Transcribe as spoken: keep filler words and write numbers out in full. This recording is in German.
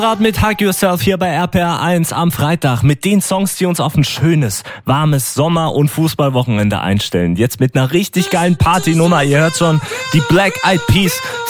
Mit Hug Yourself hier bei R P R eins am Freitag mit den Songs, die uns auf ein schönes, warmes Sommer- und Fußballwochenende einstellen. Jetzt mit einer richtig geilen Partynummer. Ihr hört schon die Black Eyed Peas,